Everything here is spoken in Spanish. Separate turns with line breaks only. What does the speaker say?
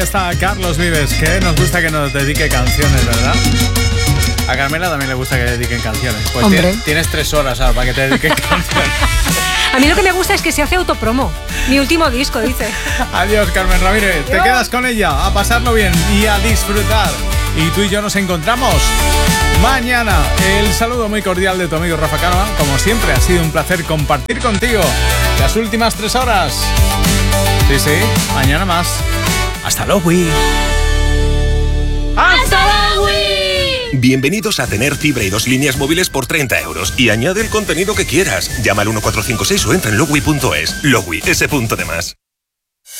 Está Carlos Vives, que nos gusta que nos dedique canciones, ¿verdad? A Carmela también le gusta que le dediquen canciones. Pues tienes 3 horas ahora para que te dediquen canciones.
A mí lo que me gusta es que se hace autopromo. Mi último disco, dice.
Adiós, Carmen Ramírez. Te quedas con ella, a pasarlo bien y a disfrutar. Y tú y yo nos encontramos mañana. El saludo muy cordial de tu amigo Rafa Cano. Como siempre, ha sido un placer compartir contigo las últimas 3 horas. Sí, mañana más. Hasta luego.
¡Hasta luego!
Bienvenidos a tener fibra y 2 líneas móviles por 30 euros. Y añade el contenido que quieras. Llama al 1456 o entra en Logwi.es. Logwi, ese punto de más.